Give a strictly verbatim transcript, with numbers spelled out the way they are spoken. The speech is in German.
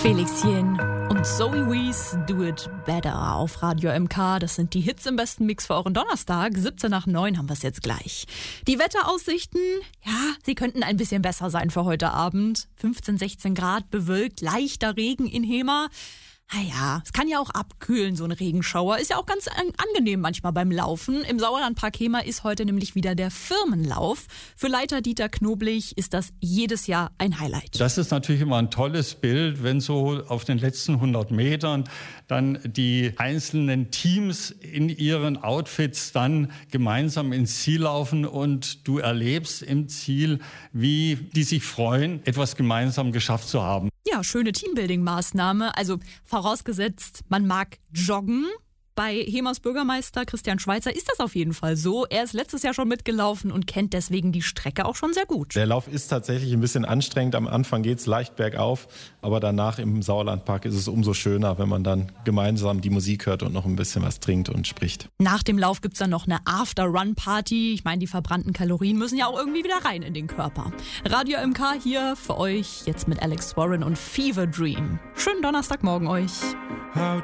Felixchen und Zoe Wees, Do It Better auf Radio M K. Das sind die Hits im besten Mix für euren Donnerstag. siebzehn nach neun haben wir es jetzt gleich. Die Wetteraussichten, ja, sie könnten ein bisschen besser sein für heute Abend. fünfzehn, sechzehn Grad, bewölkt, leichter Regen in Hema. Ah ja, es kann ja auch abkühlen, so ein Regenschauer. Ist ja auch ganz an- angenehm manchmal beim Laufen. Im Sauerlandpark Hema ist heute nämlich wieder der Firmenlauf. Für Leiter Dieter Knoblich ist das jedes Jahr ein Highlight. Das ist natürlich immer ein tolles Bild, wenn so auf den letzten hundert Metern dann die einzelnen Teams in ihren Outfits dann gemeinsam ins Ziel laufen und du erlebst im Ziel, wie die sich freuen, etwas gemeinsam geschafft zu haben. Ja, schöne Teambuilding-Maßnahme. Also vorausgesetzt, man mag joggen. Bei Hemas Bürgermeister Christian Schweizer ist das auf jeden Fall so. Er ist letztes Jahr schon mitgelaufen und kennt deswegen die Strecke auch schon sehr gut. Der Lauf ist tatsächlich ein bisschen anstrengend. Am Anfang geht es leicht bergauf, aber danach im Sauerlandpark ist es umso schöner, wenn man dann gemeinsam die Musik hört und noch ein bisschen was trinkt und spricht. Nach dem Lauf gibt's dann noch eine After-Run-Party. Ich meine, die verbrannten Kalorien müssen ja auch irgendwie wieder rein in den Körper. Radio M K hier für euch jetzt mit Alex Warren und Fever Dream. Schönen Donnerstagmorgen euch.